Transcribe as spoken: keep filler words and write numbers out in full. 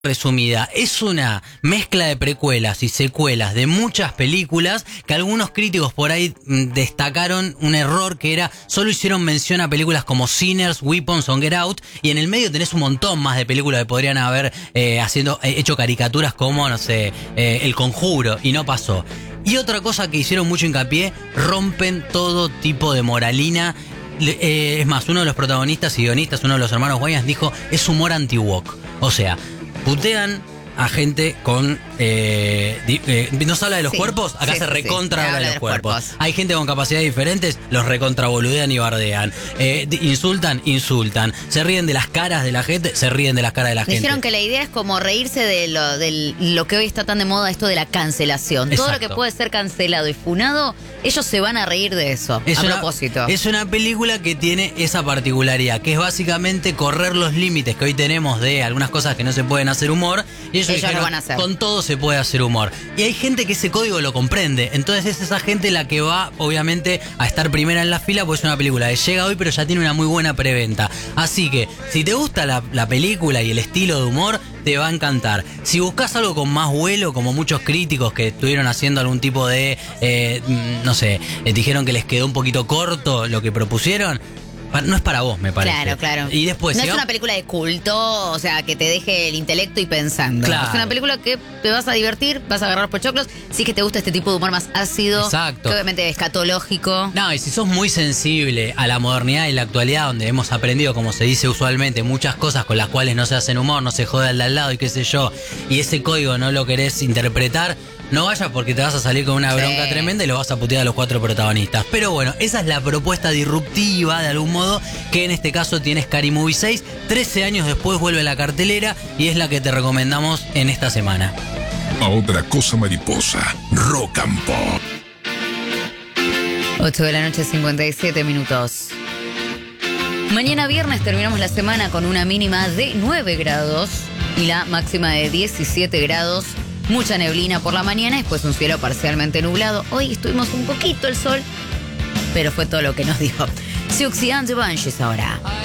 resumida, es una mezcla de precuelas y secuelas de muchas películas que algunos críticos por ahí destacaron un error que era, solo hicieron mención a películas como Sinners, Weapons o Get Out, y en el medio tenés un montón más de películas que podrían haber eh, haciendo, eh, hecho caricaturas como, no sé, eh, El Conjuro, y no pasó. Y otra cosa que hicieron mucho hincapié, rompen todo tipo de moralina. Eh, es más, uno de los protagonistas y guionistas, uno de los hermanos Wayans dijo, es humor anti-woke. O sea, putean a gente con... Eh, eh, ¿no se habla de los sí, cuerpos? Acá sí, se recontra sí, habla de los, de los cuerpos. cuerpos. Hay gente con capacidades diferentes, los recontra boludean y bardean. Eh, insultan, insultan. Se ríen de las caras de la gente, se ríen de las caras de la gente. Dijeron que la idea es como reírse de lo, de lo que hoy está tan de moda, esto de la cancelación. Exacto. Todo lo que puede ser cancelado y funado, ellos se van a reír de eso, es a una, propósito. Es una película que tiene esa particularidad, que es básicamente correr los límites que hoy tenemos de algunas cosas que no se pueden hacer humor, y ellos, ellos dijeron, lo van a hacer. Con todo se puede hacer humor. Y hay gente que ese código lo comprende, entonces es esa gente la que va, obviamente, a estar primera en la fila, porque es una película que llega hoy, pero ya tiene una muy buena preventa. Así que, si te gusta la, la película y el estilo de humor, te va a encantar. Si buscas algo con más vuelo, como muchos críticos que estuvieron haciendo algún tipo de, eh, no sé, eh, dijeron que les quedó un poquito corto lo que propusieron, no es para vos, me parece. Claro, claro. Y después, no si es vamos... una película de culto, o sea, que te deje el intelecto y pensando. Claro. Es una película que te vas a divertir, vas a agarrar pochoclos, sí que te gusta este tipo de humor más ácido. Exacto. Que obviamente es escatológico. No, y si sos muy sensible a la modernidad y la actualidad, donde hemos aprendido, como se dice usualmente, muchas cosas con las cuales no se hacen humor, no se jode al de al lado y qué sé yo, y ese código no lo querés interpretar, no vayas porque te vas a salir con una bronca sí. tremenda y lo vas a putear a los cuatro protagonistas. Pero bueno, esa es la propuesta disruptiva, de algún modo, que en este caso tiene Scary Movie seis. trece años después vuelve a la cartelera y es la que te recomendamos en esta semana. A otra cosa mariposa, Rock and Pop. ocho de la noche, cincuenta y siete minutos. Mañana viernes terminamos la semana con una mínima de nueve grados y la máxima de diecisiete grados. Mucha neblina por la mañana, después un cielo parcialmente nublado. Hoy estuvimos un poquito el sol, pero fue todo lo que nos dio. Siouxsie and the Banshees ahora.